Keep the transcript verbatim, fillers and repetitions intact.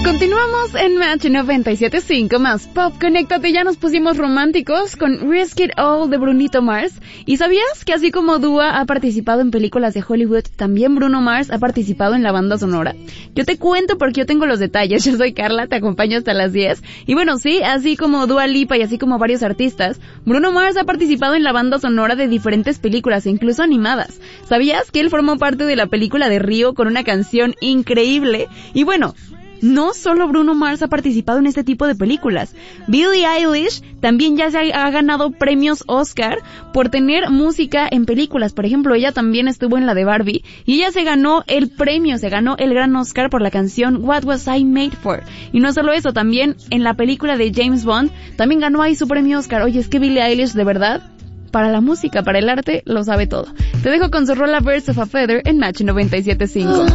Continuamos en Match noventa y siete punto cinco más Pop. Conéctate, ya nos pusimos románticos con Risk It All de Brunito Mars. ¿Y sabías que así como Dua ha participado en películas de Hollywood, también Bruno Mars ha participado en la banda sonora? Yo te cuento porque yo tengo los detalles. Yo soy Carla, te acompaño hasta las diez. Y bueno, sí, así como Dua Lipa y así como varios artistas, Bruno Mars ha participado en la banda sonora de diferentes películas, incluso animadas. ¿Sabías que él formó parte de la película de Río con una canción increíble? Y bueno, no solo Bruno Mars ha participado en este tipo de películas. Billie Eilish también ya se ha, ha ganado premios Oscar por tener música en películas. Por ejemplo, ella también estuvo en la de Barbie y ella se ganó el premio, se ganó el gran Oscar por la canción What Was I Made For. Y no solo eso, también en la película de James Bond también ganó ahí su premio Oscar. Oye, es que Billie Eilish, de verdad, para la música, para el arte, lo sabe todo. Te dejo con su rola Birds of a Feather en Match noventa y siete punto cinco.